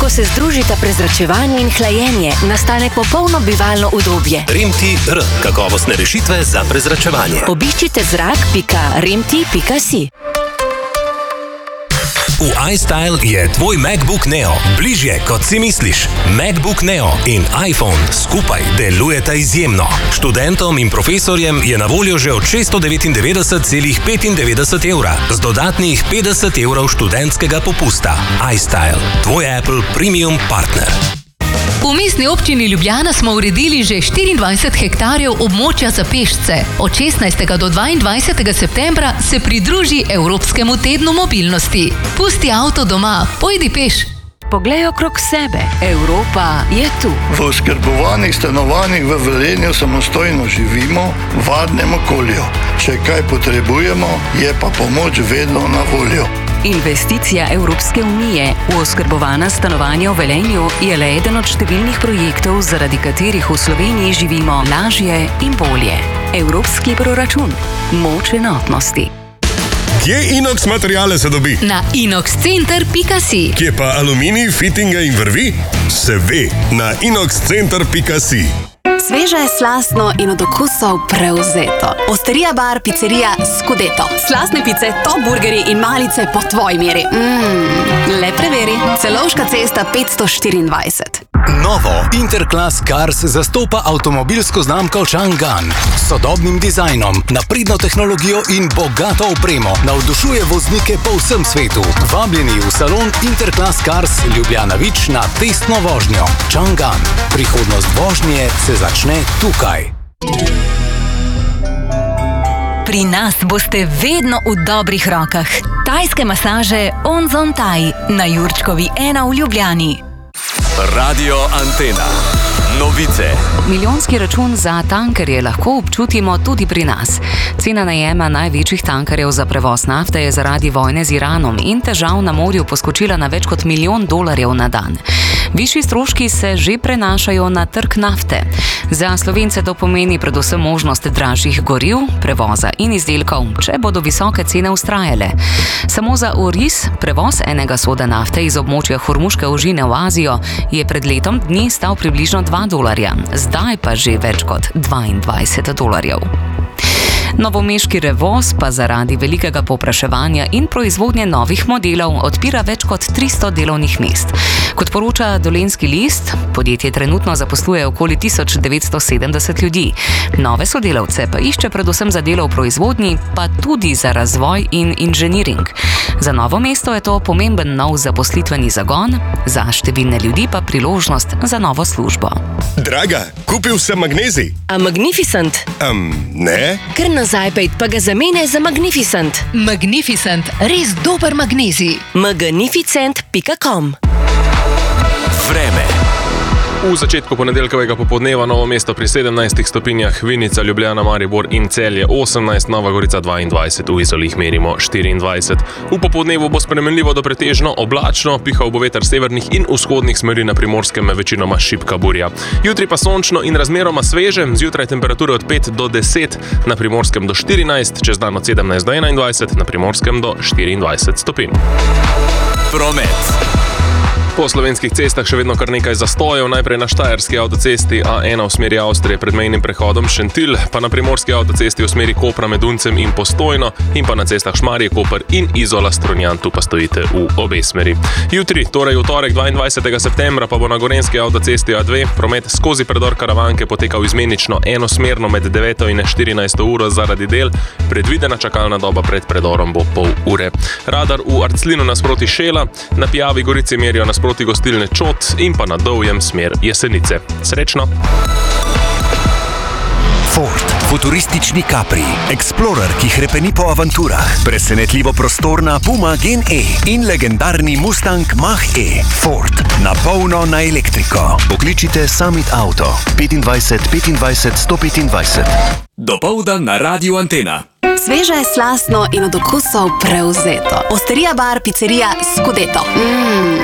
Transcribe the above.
Ko se združita prezračevanje in hlajenje, nastane popolno bivalno udobje. Remti-R. Kakovostne rešitve za prezračevanje. Obiščite zrak.remti.si. V iStyle je tvoj MacBook Neo bližje, kot si misliš. MacBook Neo in iPhone skupaj delujeta izjemno. Študentom in profesorjem je na voljo že od 699,95 evra, z dodatnih 50 evrov študentskega popusta. iStyle, tvoj Apple Premium partner. V Mestni občini Ljubljana smo uredili že 24 hektarjev območja za pešce. Od 16. do 22. septembra se pridruži Evropskemu tednu mobilnosti. Pusti avto doma, pojdi peš. Poglej okrog sebe. Evropa je tu. V oskrbovanih stanovanjih v Velenju samostojno živimo v varnem okolju. Če kaj potrebujemo, je pa pomoč vedno na voljo. Investicija Evropske unije v oskrbovana stanovanja v Velenju je le eden od številnih projektov, zaradi katerih v Sloveniji živimo lažje in bolje. Evropski proračun. Moč enotnosti. Kje Inox materiale se dobi? Na inoxcenter.si. Kje pa aluminij, fitinga in vrvi? Se ve, na inoxcenter.si. Sveže, slastno in od okusov prevzeto. Osterija bar, pizzerija Scudetto. Slastne pice, top burgeri in malice po tvoji meri. Le preveri. Celovška cesta 524. Novo Interclass Cars zastopa avtomobilsko znamko Chang'an. S sodobnim dizajnom, napredno tehnologijo in bogato opremo navdušuje voznike po vsem svetu. Vabljeni v salon Interclass Cars Ljubljana Vič na testno vožnjo. Chang'an. Prihodnost vožnje se začne tukaj. Pri nas boste vedno v dobrih rokah. Tajske masaže Onzon Thai na Jurčkovi 1 v Ljubljani. Radio Antena. Novice. Milijonski račun za tankerje lahko občutimo tudi pri nas. Cena najema največjih tankerjev za prevoz nafte je zaradi vojne z Iranom in težav na morju poskočila na več kot $1 milijon na dan. Višji stroški se že prenašajo na trg nafte. Za Slovence to pomeni predvsem možnost dražjih goriv, prevoza in izdelkov, če bodo visoke cene vztrajale. Samo za oris, prevoz enega soda nafte iz območja Hormuške ožine v Azijo, je pred letom dni stal približno $2, zdaj pa že več kot $22. Novomeški Revoz pa zaradi velikega povpraševanja in proizvodnje novih modelov odpira več kot 300 delovnih mest. Kot poroča Dolenjski list, podjetje trenutno zaposluje okoli 1970 ljudi. Nove sodelavce pa išče predvsem za delo v proizvodnji, pa tudi za razvoj in inženiring. Za Novo mesto je to pomemben nov zaposlitveni zagon, za številne ljudi pa priložnost za novo službo. Draga, kupil sem magnezij. A Magnificent? Ne? Ker nazaj pejt pa ga zamene za Magnificent. Magnificent, res dober magnezij. magnificent.com. Vreme. V začetku ponedeljkovega popoldneva Novo mesto pri 17 stopinjah, Vinica, Ljubljana, Maribor in Celje 18, Nova Gorica 22, v Izoli merimo 24. V popoldnevu bo spremenljivo do pretežno oblačno, pihal bo veter severnih in vzhodnih smeri, na Primorskem večinoma šibka burja. Jutri pa sončno in razmeroma sveže, zjutraj temperature od 5 do 10, na Primorskem do 14, čez dan od 17 do 21, na Primorskem do 24 stopinj. Promet. Po slovenskih cestah še vedno kar nekaj zastojev, najprej na štajerski avtocesti A1 v smeri Avstrije pred mejnim prehodom Šentilj, pa na primorski avtocesti v smeri Kopra med Uncem in Postojno in pa na cestah Šmarje, Koper in Izola Strunjan, tu pa stojite v obe smeri. Jutri, torej v torek 22. septembra, pa bo na gorenjski avtocesti A2 promet skozi predor Karavanke potekal izmenično enosmerno med 9. in 14. uro zaradi del, predvidena čakalna doba pred predorom bo pol ure. Radar v Arclinu nasproti Šela, na Pijavi Gorici merijo nasproti gostilne Čot in pa na Dovjem smer Jesenice. Srečno! Ford, futuristični Capri, Explorer, ki hrepeni po avanturah, presenetljivo prostorna Puma Gen E in legendarni Mustang Mach-E. Ford, na polno na elektriko. Pokličite Summit Auto 25 25 125. Dopoldan na Radio Antena. Sveže, slastno in od okusov prevzeto. Osterija bar, pizzerija Scudetto.